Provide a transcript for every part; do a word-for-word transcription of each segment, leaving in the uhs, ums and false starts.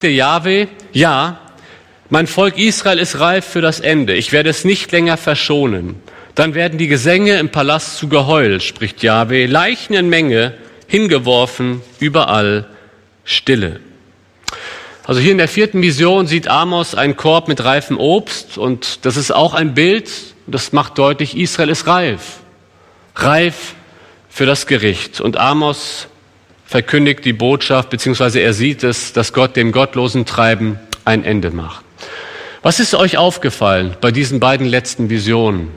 Der Jahwe, ja, mein Volk Israel ist reif für das Ende. Ich werde es nicht länger verschonen. Dann werden die Gesänge im Palast zu Geheul, spricht Jahwe, Leichen in Menge, hingeworfen, überall Stille. Also hier in der vierten Vision sieht Amos einen Korb mit reifem Obst und das ist auch ein Bild, das macht deutlich, Israel ist reif. Reif für das Gericht. Und Amos verkündigt die Botschaft, beziehungsweise er sieht es, dass Gott dem gottlosen Treiben ein Ende macht. Was ist euch aufgefallen bei diesen beiden letzten Visionen?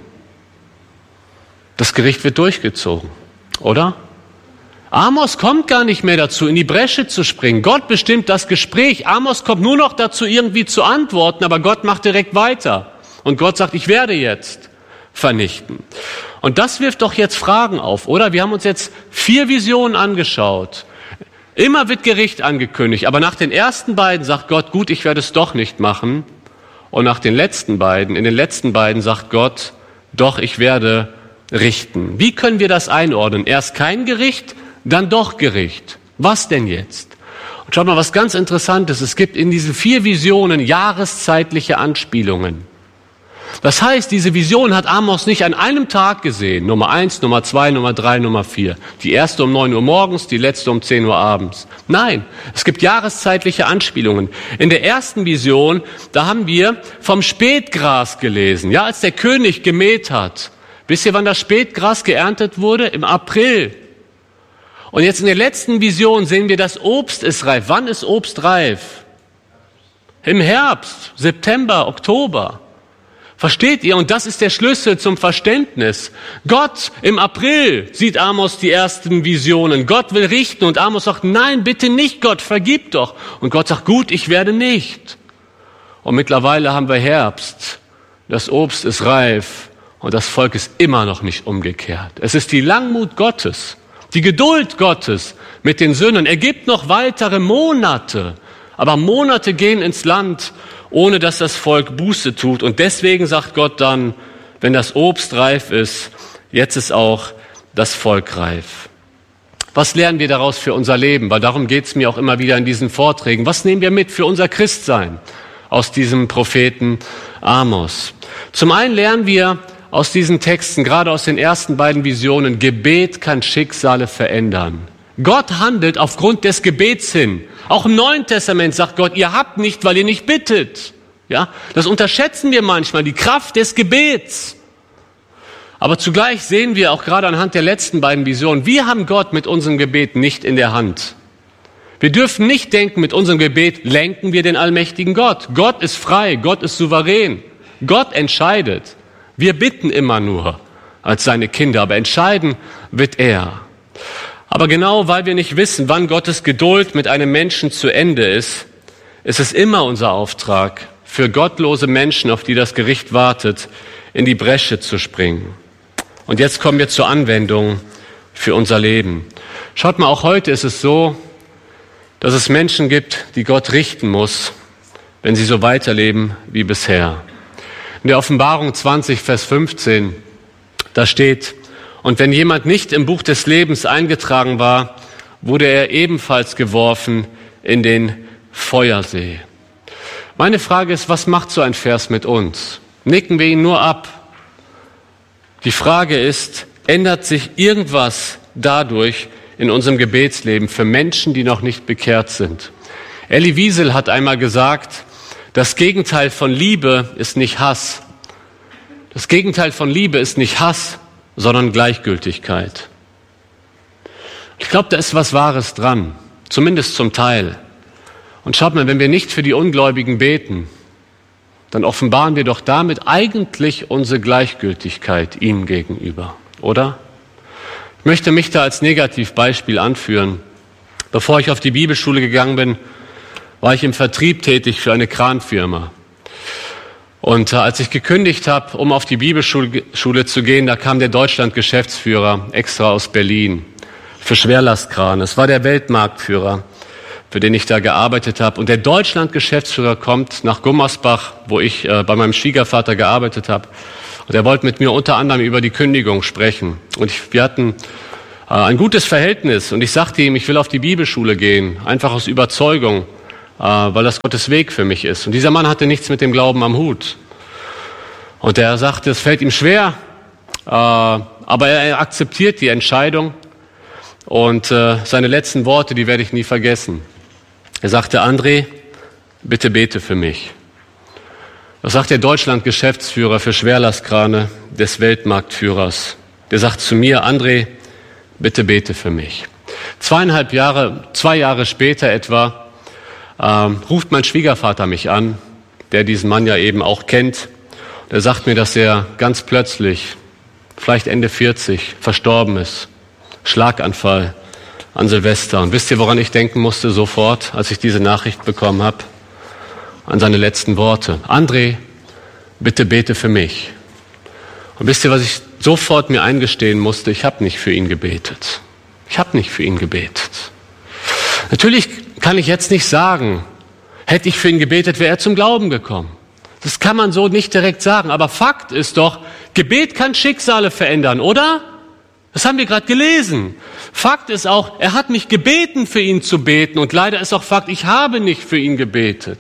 Das Gericht wird durchgezogen, oder? Amos kommt gar nicht mehr dazu, in die Bresche zu springen. Gott bestimmt das Gespräch. Amos kommt nur noch dazu, irgendwie zu antworten, aber Gott macht direkt weiter. Und Gott sagt, ich werde jetzt vernichten. Und das wirft doch jetzt Fragen auf, oder? Wir haben uns jetzt vier Visionen angeschaut. Immer wird Gericht angekündigt, aber nach den ersten beiden sagt Gott, gut, ich werde es doch nicht machen. Und nach den letzten beiden, in den letzten beiden sagt Gott, doch, ich werde richten. Wie können wir das einordnen? Erst kein Gericht, dann doch Gericht. Was denn jetzt? Und schaut mal, was ganz Interessantes. Es gibt in diesen vier Visionen jahreszeitliche Anspielungen. Das heißt, diese Vision hat Amos nicht an einem Tag gesehen. Nummer eins, Nummer zwei, Nummer drei, Nummer vier. Die erste um neun Uhr morgens, die letzte um zehn Uhr abends. Nein, es gibt jahreszeitliche Anspielungen. In der ersten Vision, da haben wir vom Spätgras gelesen. Ja, als der König gemäht hat. Wisst ihr, wann das Spätgras geerntet wurde? Im April. Und jetzt in der letzten Vision sehen wir, das Obst ist reif. Wann ist Obst reif? Im Herbst, September, Oktober. Versteht ihr? Und das ist der Schlüssel zum Verständnis. Gott im April sieht Amos die ersten Visionen. Gott will richten und Amos sagt, nein, bitte nicht, Gott, vergib doch. Und Gott sagt, gut, ich werde nicht. Und mittlerweile haben wir Herbst. Das Obst ist reif und das Volk ist immer noch nicht umgekehrt. Es ist die Langmut Gottes. Die Geduld Gottes mit den Sünden. Er gibt noch weitere Monate. Aber Monate gehen ins Land, ohne dass das Volk Buße tut. Und deswegen sagt Gott dann, wenn das Obst reif ist, jetzt ist auch das Volk reif. Was lernen wir daraus für unser Leben? Weil darum geht es mir auch immer wieder in diesen Vorträgen. Was nehmen wir mit für unser Christsein aus diesem Propheten Amos? Zum einen lernen wir aus diesen Texten, gerade aus den ersten beiden Visionen, Gebet kann Schicksale verändern. Gott handelt aufgrund des Gebets hin. Auch im Neuen Testament sagt Gott, ihr habt nicht, weil ihr nicht bittet. Ja, das unterschätzen wir manchmal, die Kraft des Gebets. Aber zugleich sehen wir auch gerade anhand der letzten beiden Visionen, wir haben Gott mit unserem Gebet nicht in der Hand. Wir dürfen nicht denken, mit unserem Gebet lenken wir den allmächtigen Gott. Gott ist frei, Gott ist souverän. Gott entscheidet. Wir bitten immer nur als seine Kinder, aber entscheiden wird er. Aber genau weil wir nicht wissen, wann Gottes Geduld mit einem Menschen zu Ende ist, ist es immer unser Auftrag, für gottlose Menschen, auf die das Gericht wartet, in die Bresche zu springen. Und jetzt kommen wir zur Anwendung für unser Leben. Schaut mal, auch heute ist es so, dass es Menschen gibt, die Gott richten muss, wenn sie so weiterleben wie bisher. In der Offenbarung zwanzig, Vers fünfzehn, da steht, und wenn jemand nicht im Buch des Lebens eingetragen war, wurde er ebenfalls geworfen in den Feuersee. Meine Frage ist, was macht so ein Vers mit uns? Nicken wir ihn nur ab? Die Frage ist, ändert sich irgendwas dadurch in unserem Gebetsleben für Menschen, die noch nicht bekehrt sind? Elie Wiesel hat einmal gesagt, das Gegenteil von Liebe ist nicht Hass. Das Gegenteil von Liebe ist nicht Hass, sondern Gleichgültigkeit. Ich glaube, da ist was Wahres dran, zumindest zum Teil. Und schaut mal, wenn wir nicht für die Ungläubigen beten, dann offenbaren wir doch damit eigentlich unsere Gleichgültigkeit ihnen gegenüber, oder? Ich möchte mich da als Negativbeispiel anführen. Bevor ich auf die Bibelschule gegangen bin, war ich im Vertrieb tätig für eine Kranfirma. Und äh, als ich gekündigt habe, um auf die Bibelschule Schule zu gehen, da kam der Deutschland-Geschäftsführer extra aus Berlin für Schwerlastkran. Es war der Weltmarktführer, für den ich da gearbeitet habe. Und der Deutschland-Geschäftsführer kommt nach Gummersbach, wo ich äh, bei meinem Schwiegervater gearbeitet habe. Und er wollte mit mir unter anderem über die Kündigung sprechen. Und ich, wir hatten äh, ein gutes Verhältnis. Und ich sagte ihm, ich will auf die Bibelschule gehen, einfach aus Überzeugung, weil das Gottes Weg für mich ist. Und dieser Mann hatte nichts mit dem Glauben am Hut. Und er sagte, es fällt ihm schwer, aber er akzeptiert die Entscheidung. Und seine letzten Worte, die werde ich nie vergessen. Er sagte, André, bitte bete für mich. Das sagt der Deutschland-Geschäftsführer für Schwerlastkrane des Weltmarktführers. Der sagt zu mir, André, bitte bete für mich. Zweieinhalb Jahre, zwei Jahre später etwa, ähm, ruft mein Schwiegervater mich an, der diesen Mann ja eben auch kennt. Der sagt mir, dass er ganz plötzlich, vielleicht Ende vierzig, verstorben ist. Schlaganfall an Silvester. Und wisst ihr, woran ich denken musste sofort, als ich diese Nachricht bekommen habe? An seine letzten Worte. André, bitte bete für mich. Und wisst ihr, was ich sofort mir eingestehen musste? Ich habe nicht für ihn gebetet. Ich habe nicht für ihn gebetet. Natürlich kann ich jetzt nicht sagen, hätte ich für ihn gebetet, wäre er zum Glauben gekommen. Das kann man so nicht direkt sagen. Aber Fakt ist doch, Gebet kann Schicksale verändern, oder? Das haben wir gerade gelesen. Fakt ist auch, er hat mich gebeten, für ihn zu beten. Und leider ist auch Fakt, ich habe nicht für ihn gebetet.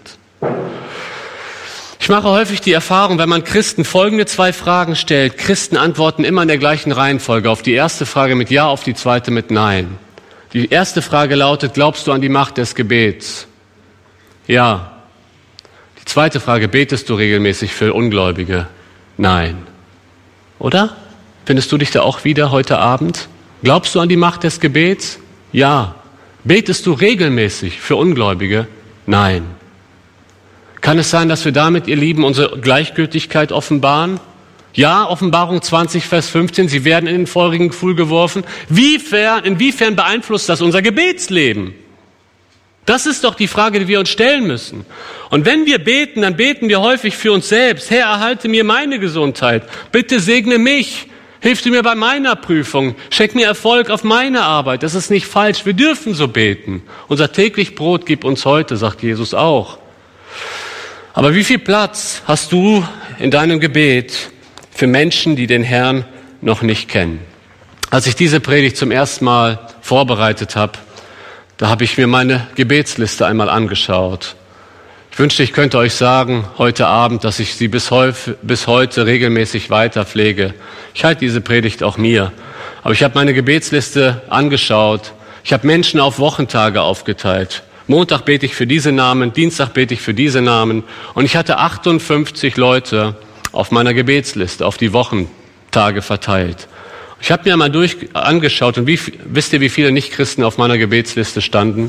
Ich mache häufig die Erfahrung, wenn man Christen folgende zwei Fragen stellt. Christen antworten immer in der gleichen Reihenfolge. Auf die erste Frage mit Ja, auf die zweite mit Nein. Die erste Frage lautet, glaubst du an die Macht des Gebets? Ja. Die zweite Frage, betest du regelmäßig für Ungläubige? Nein. Oder? Findest du dich da auch wieder heute Abend? Glaubst du an die Macht des Gebets? Ja. Betest du regelmäßig für Ungläubige? Nein. Kann es sein, dass wir damit, ihr Lieben, unsere Gleichgültigkeit offenbaren? Ja, Offenbarung zwanzig, Vers fünfzehn, sie werden in den feurigen Pfuhl geworfen. Wiefern, inwiefern beeinflusst das unser Gebetsleben? Das ist doch die Frage, die wir uns stellen müssen. Und wenn wir beten, dann beten wir häufig für uns selbst. Herr, erhalte mir meine Gesundheit. Bitte segne mich. Hilf du mir bei meiner Prüfung. Schenk mir Erfolg auf meine Arbeit. Das ist nicht falsch. Wir dürfen so beten. Unser täglich Brot gib uns heute, sagt Jesus auch. Aber wie viel Platz hast du in deinem Gebet für Menschen, die den Herrn noch nicht kennen? Als ich diese Predigt zum ersten Mal vorbereitet habe, da habe ich mir meine Gebetsliste einmal angeschaut. Ich wünschte, ich könnte euch sagen, heute Abend, dass ich sie bis, häufig, bis heute regelmäßig weiter pflege. Ich halte diese Predigt auch mir. Aber ich habe meine Gebetsliste angeschaut. Ich habe Menschen auf Wochentage aufgeteilt. Montag bete ich für diese Namen, Dienstag bete ich für diese Namen. Und ich hatte achtundfünfzig Leute auf meiner Gebetsliste, auf die Wochentage verteilt. Ich habe mir mal durch angeschaut und wie, wisst ihr, wie viele Nichtchristen auf meiner Gebetsliste standen?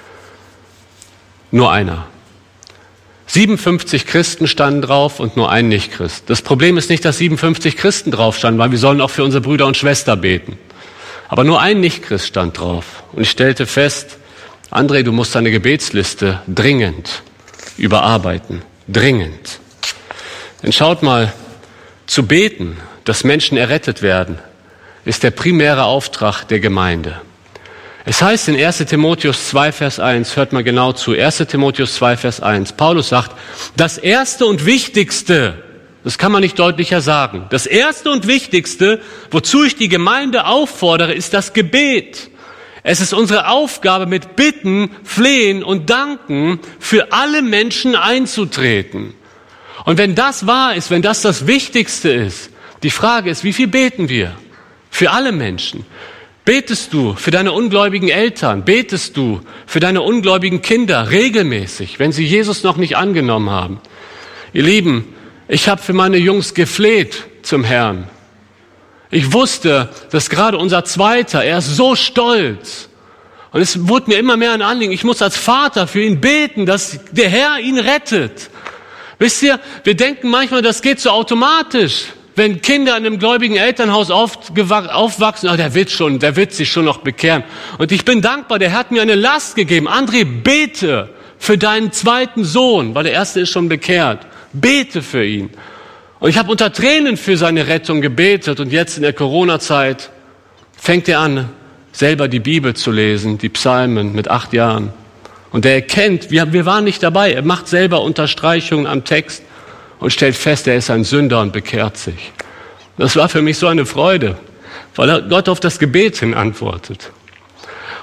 Nur einer. siebenundfünfzig Christen standen drauf und nur ein Nichtchrist. Das Problem ist nicht, dass siebenundfünfzig Christen drauf standen, weil wir sollen auch für unsere Brüder und Schwestern beten. Aber nur ein Nichtchrist stand drauf. Und ich stellte fest, André, du musst deine Gebetsliste dringend überarbeiten. Dringend. Denn schaut mal, zu beten, dass Menschen errettet werden, ist der primäre Auftrag der Gemeinde. Es heißt in erster Timotheus zwei, Vers eins, hört mal genau zu, erster Timotheus zwei, Vers eins, Paulus sagt, das Erste und Wichtigste, das kann man nicht deutlicher sagen, das Erste und Wichtigste, wozu ich die Gemeinde auffordere, ist das Gebet. Es ist unsere Aufgabe, mit Bitten, Flehen und Danken für alle Menschen einzutreten. Und wenn das wahr ist, wenn das das Wichtigste ist, die Frage ist, wie viel beten wir? Für alle Menschen. Betest du für deine ungläubigen Eltern? Betest du für deine ungläubigen Kinder regelmäßig, wenn sie Jesus noch nicht angenommen haben? Ihr Lieben, ich habe für meine Jungs gefleht zum Herrn. Ich wusste, dass gerade unser Zweiter, er ist so stolz. Und es wurde mir immer mehr ein Anliegen, ich muss als Vater für ihn beten, dass der Herr ihn rettet. Wisst ihr, wir denken manchmal, das geht so automatisch. Wenn Kinder in einem gläubigen Elternhaus aufwachsen, oh, der wird schon, der wird sich schon noch bekehren. Und ich bin dankbar, der Herr hat mir eine Last gegeben. André, bete für deinen zweiten Sohn, weil der erste ist schon bekehrt. Bete für ihn. Und ich habe unter Tränen für seine Rettung gebetet. Und jetzt in der Corona-Zeit fängt er an, selber die Bibel zu lesen, die Psalmen mit acht Jahren. Und er erkennt, wir, wir waren nicht dabei, er macht selber Unterstreichungen am Text und stellt fest, er ist ein Sünder und bekehrt sich. Das war für mich so eine Freude, weil er Gott auf das Gebet hin antwortet.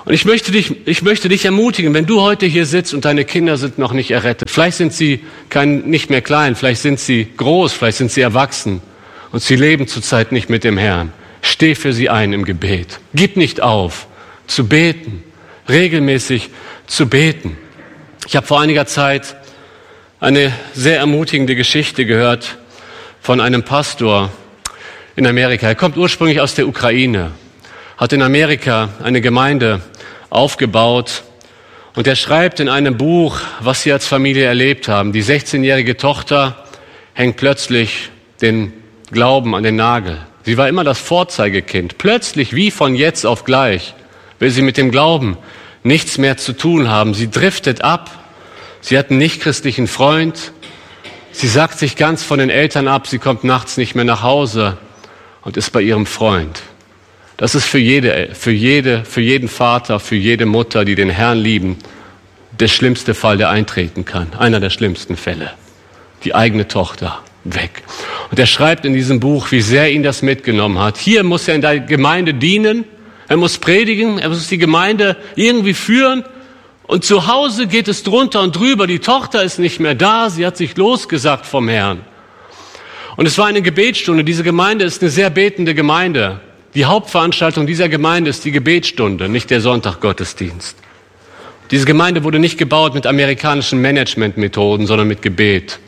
Und ich möchte dich, ich möchte dich ermutigen, wenn du heute hier sitzt und deine Kinder sind noch nicht errettet. Vielleicht sind sie kein, nicht mehr klein, vielleicht sind sie groß, vielleicht sind sie erwachsen und sie leben zurzeit nicht mit dem Herrn. Steh für sie ein im Gebet. Gib nicht auf, zu beten, regelmäßig zu beten. Ich habe vor einiger Zeit eine sehr ermutigende Geschichte gehört von einem Pastor in Amerika. Er kommt ursprünglich aus der Ukraine, hat in Amerika eine Gemeinde aufgebaut und er schreibt in einem Buch, was sie als Familie erlebt haben. Die sechzehnjährige Tochter hängt plötzlich den Glauben an den Nagel. Sie war immer das Vorzeigekind. Plötzlich, wie von jetzt auf gleich, will sie mit dem Glauben nichts mehr zu tun haben. Sie driftet ab. Sie hat einen nichtchristlichen Freund. Sie sagt sich ganz von den Eltern ab. Sie kommt nachts nicht mehr nach Hause und ist bei ihrem Freund. Das ist für jede, für jede, für jeden Vater, für jede Mutter, die den Herrn lieben, der schlimmste Fall, der eintreten kann. Einer der schlimmsten Fälle. Die eigene Tochter weg. Und er schreibt in diesem Buch, wie sehr ihn das mitgenommen hat. Hier muss er in der Gemeinde dienen. Er muss predigen. Er muss die Gemeinde irgendwie führen. Und zu Hause geht es drunter und drüber. Die Tochter ist nicht mehr da. Sie hat sich losgesagt vom Herrn. Und es war eine Gebetsstunde. Diese Gemeinde ist eine sehr betende Gemeinde. Die Hauptveranstaltung dieser Gemeinde ist die Gebetsstunde, nicht der Sonntaggottesdienst. Diese Gemeinde wurde nicht gebaut mit amerikanischen Managementmethoden, sondern mit Gebet.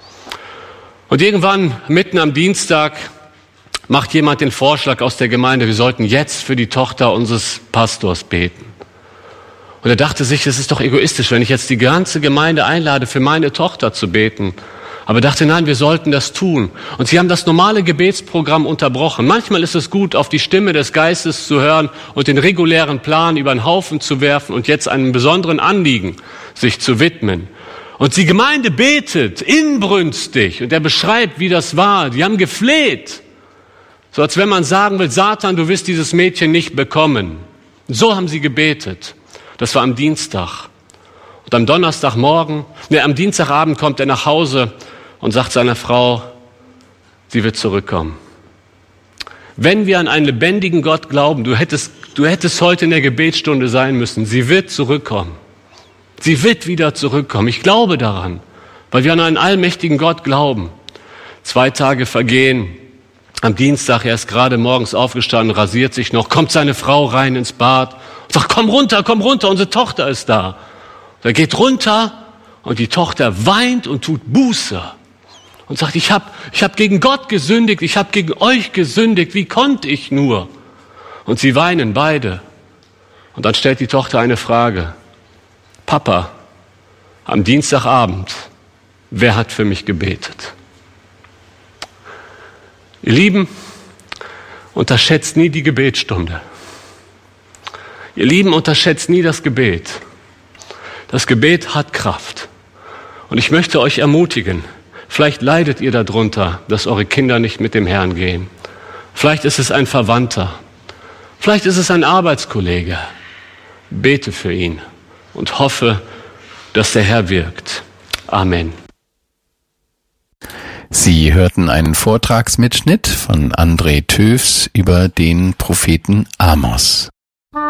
Und irgendwann, mitten am Dienstag, macht jemand den Vorschlag aus der Gemeinde, wir sollten jetzt für die Tochter unseres Pastors beten. Und er dachte sich, es ist doch egoistisch, wenn ich jetzt die ganze Gemeinde einlade, für meine Tochter zu beten. Aber er dachte, nein, wir sollten das tun. Und sie haben das normale Gebetsprogramm unterbrochen. Manchmal ist es gut, auf die Stimme des Geistes zu hören und den regulären Plan über den Haufen zu werfen und jetzt einem besonderen Anliegen sich zu widmen. Und die Gemeinde betet inbrünstig und er beschreibt, wie das war. Die haben gefleht. So als wenn man sagen will, Satan, du wirst dieses Mädchen nicht bekommen. So haben sie gebetet. Das war am Dienstag. Und am Donnerstagmorgen, ne, am Dienstagabend kommt er nach Hause und sagt seiner Frau, sie wird zurückkommen. Wenn wir an einen lebendigen Gott glauben, du hättest, du hättest heute in der Gebetsstunde sein müssen, sie wird zurückkommen. Sie wird wieder zurückkommen. Ich glaube daran, weil wir an einen allmächtigen Gott glauben. Zwei Tage vergehen. Am Dienstag, er ist gerade morgens aufgestanden, rasiert sich noch, kommt seine Frau rein ins Bad und sagt, komm runter, komm runter, unsere Tochter ist da. Er geht runter und die Tochter weint und tut Buße und sagt, ich habe ich hab gegen Gott gesündigt, ich habe gegen euch gesündigt, wie konnte ich nur? Und sie weinen beide. Und dann stellt die Tochter eine Frage. Papa, am Dienstagabend, wer hat für mich gebetet? Ihr Lieben, unterschätzt nie die Gebetsstunde. Ihr Lieben, unterschätzt nie das Gebet. Das Gebet hat Kraft. Und ich möchte euch ermutigen, vielleicht leidet ihr darunter, dass eure Kinder nicht mit dem Herrn gehen. Vielleicht ist es ein Verwandter. Vielleicht ist es ein Arbeitskollege. Bete für ihn und hoffe, dass der Herr wirkt. Amen. Sie hörten einen Vortragsmitschnitt von André Töfs über den Propheten Amos.